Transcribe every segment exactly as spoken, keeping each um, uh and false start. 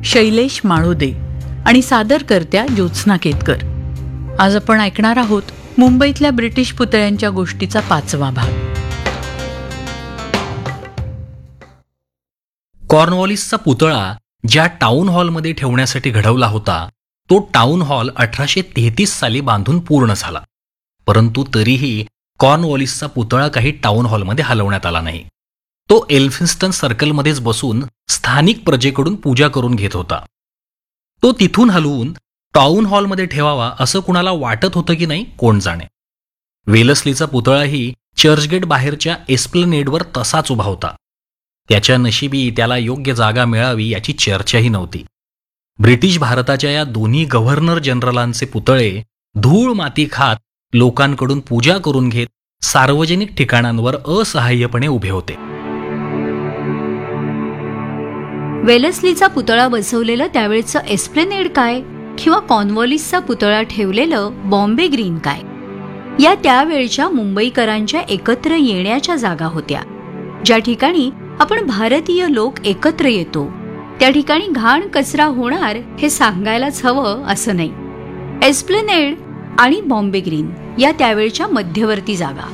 शैलेश माळोदे आणि सादरकर्त्या ज्योत्स्ना केतकर. आज आपण ऐकणार आहोत मुंबईतल्या ब्रिटिश पुतळ्यांच्या गोष्टीचा पाचवा भाग. कॉर्नवॉलिसचा पुतळा ज्या टाउन हॉलमध्ये ठेवण्यासाठी घडवला होता तो टाउन हॉल अठराशे तेहतीस साली बांधून पूर्ण झाला. परंतु तरीही कॉर्नवॉलिसचा पुतळा काही टाउन हॉलमध्ये हलवण्यात आला नाही. तो एल्फिन्स्टन सर्कलमध्येच बसून स्थानिक प्रजेकडून पूजा करून घेत होता. तो तिथून हलवून टाउन हॉलमध्ये ठेवावा असं कुणाला वाटत होतं की नाही कोण जाणे. वेलस्लीचा पुतळाही चर्चगेट बाहेरच्या एस्प्लनेडवर तसाच उभा होता. त्याच्या नशिबी त्याला योग्य जागा मिळावी याची चर्चाही नव्हती. ब्रिटिश भारताच्या या दोन्ही गव्हर्नर जनरलांचे पुतळे धूळ माती खात लोकांकडून पूजा करून घेत सार्वजनिक ठिकाणांवर असहाय्यपणे उभे होते. वेलस्लीचा पुतळा बसवलेलं त्यावेळचं एस्प्लेनेड काय किंवा कॉर्नवॉलिसचा पुतळा ठेवलेलं बॉम्बे ग्रीन काय, या त्यावेळच्या मुंबईकरांच्या एकत्र येण्याच्या जागा होत्या. ज्या ठिकाणी आपण भारतीय लोक एकत्र येतो त्या ठिकाणी घाण कचरा होणार हे सांगायलाच हवं असं नाही. एस्प्लेनेड आणि बॉम्बे ग्रीन या त्यावेळच्या मध्यवर्ती जागा.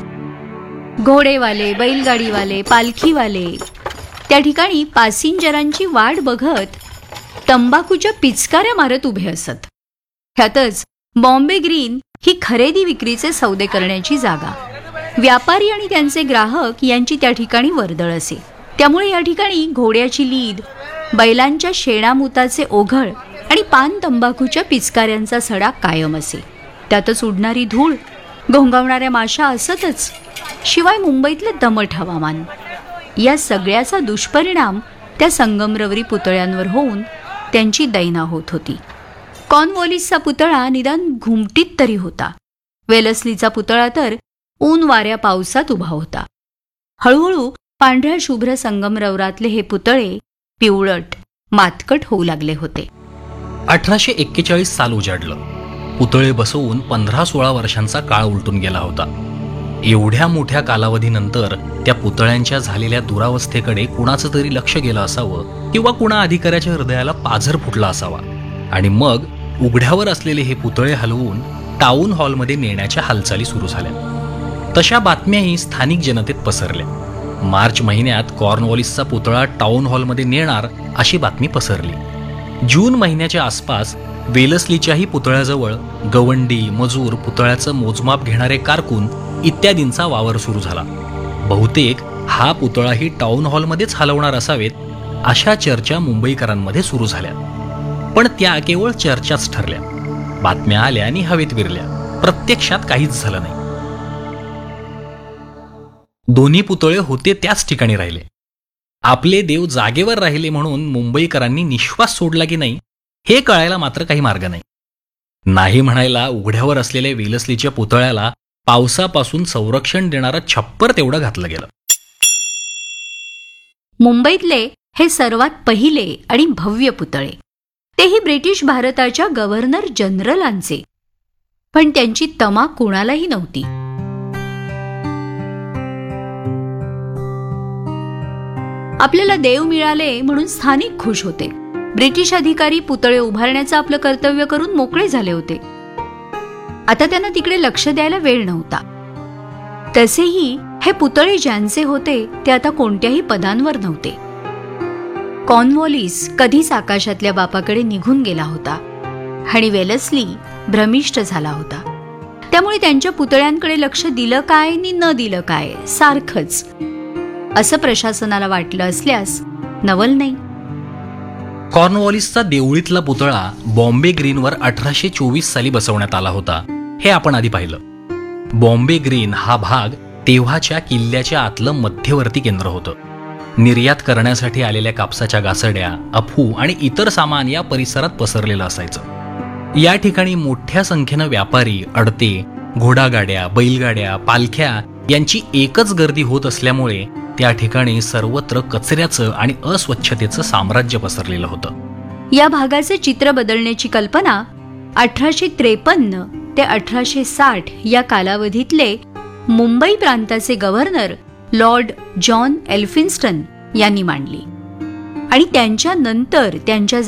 घोडेवाले, बैलगाडीवाले, पालखीवाले त्या ठिकाणी पॅसेंजरांची वाट बघत तंबाखूच्या पिचकाऱ्या मारत उभे असत. ह्यातच बॉम्बे ग्रीन ही खरेदी विक्रीचे सौदे करण्याची जागा. व्यापारी आणि त्यांचे ग्राहक यांची त्या ठिकाणी वर्दळ असे. त्यामुळे या ठिकाणी घोड्याची लीद, बैलांच्या शेणामुताचे ओघळ आणि पान तंबाखूच्या पिचकाऱ्यांचा सडा कायम असे. त्यातच उडणारी धूळ, घोंगावणाऱ्या माशा असतच. शिवाय मुंबईतलं दमट हवामान, या सगळ्याचा दुष्परिणाम त्या संगमरवरी पुतळ्यांवर होऊन त्यांची दैना होत होती. कॉर्नवॉलिसचा पुतळा निदान घुमटीत तरी होता. वेलस्लीचा पुतळा तर ऊन वाऱ्या पावसात उभा होता. हळूहळू पांढऱ्या शुभ्र संगमरवरातले हे पुतळे पिवळट, मातकट होऊ लागले होते. अठराशे एक्केचाळीस साल उजाडलं. पुतळे बसवून पंधरा सोळा वर्षांचा काळ उलटून गेला होता. एवढ्या मोठ्या कालावधीनंतर त्या पुतळ्यांच्या झालेल्या दुरावस्थेकडे कुणाचं तरी लक्ष गेलं असावं किंवा कुणा अधिकाऱ्याच्या हृदयाला पाझर फुटला असावा आणि मग उघड्यावर असलेले हे पुतळे हलवून टाउन हॉलमध्ये नेण्याच्या हालचाली सुरू झाल्या. तशा बातम्याही स्थानिक जनतेत पसरल्या. मार्च महिन्यात कॉर्नवॉलिसचा पुतळा टाउन हॉलमध्ये नेणार अशी बातमी पसरली. जून महिन्याच्या आसपास वेलस्लीच्याही पुतळ्याजवळ गवंडी, मजूर, पुतळ्याचं मोजमाप घेणारे कारकून इत्यादींचा वावर सुरू झाला. बहुतेक हा पुतळाही टाउन हॉलमध्येच हलवणार असावेत अशा चर्चा मुंबईकरांमध्ये सुरू झाल्या. पण त्या केवळ चर्चाच ठरल्या. बातम्या आल्या आणि हवेत विरल्या. प्रत्यक्षात काहीच झालं नाही. दोन्ही पुतळे होते त्याच ठिकाणी राहिले. आपले देव जागेवर राहिले म्हणून मुंबईकरांनी निश्वास सोडला की नाही हे कळायला मात्र काही मार्ग नाही. नाही म्हणायला उघड्यावर असलेल्या वेलस्लीच्या पुतळ्याला पावसापासून संरक्षण देणारं छप्पर तेवढं घातलं गेलं. मुंबईतले हे सर्वात पहिले आणि भव्य पुतळे, तेही ब्रिटिश भारताच्या गव्हर्नर जनरलांचे. पण त्यांची तमा कोणालाही नव्हती. आपल्याला देव मिळाले म्हणून स्थानिक खुश होते. ब्रिटिश अधिकारी पुतळे उभारण्याचं आपलं कर्तव्य करून मोकळे झाले होते. आता त्यांना तिकडे लक्ष द्यायला वेळ नव्हता. तसेही हे पुतळे ज्यांचे होते ते आता कोणत्याही पदांवर नव्हते. कॉर्नवॉलिस कधीच आकाशातल्या बापाकडे निघून गेला होता आणि वेलस्ली भ्रमिष्ट झाला होता. त्यामुळे त्यांच्या पुतळ्यांकडे लक्ष दिलं काय नि न दिलं काय सारखंच असं प्रशासनाला वाटलं असल्यास नवल नाही. कॉर्नवॉलिसचा देवळीतला पुतळा बॉम्बे ग्रीनवर अठराशे चोवीस साली बसवण्यात आला होता हे आपण आधी पाहिलं. बॉम्बे ग्रीन हा भाग तेव्हाच्या किल्ल्याच्या आतलं मध्यवर्ती केंद्र होतं. निर्यात करण्यासाठी आलेल्या कापसाच्या गासड्या, अफू आणि इतर सामान या परिसरात पसरलेलं असायचं. या ठिकाणी मोठ्या संख्येनं व्यापारी, अडते, घोडागाड्या, बैलगाड्या, पालख्या यांची एकच गर्दी होत असल्यामुळे त्या ठिकाणी सर्वत्र कचऱ्याचं आणि अस्वच्छतेचं साम्राज्य पसरलेलं होतं. या भागाचे चित्र बदलण्याची कल्पना अठराशे त्रेपन्न ते अठराशे साठ या कालावधीतले मुंबई प्रांताचे गव्हर्नर लॉर्ड जॉन एल्फिन्स्टन यांनी मांडली आणि त्यांच्या नंतर त्यांच्या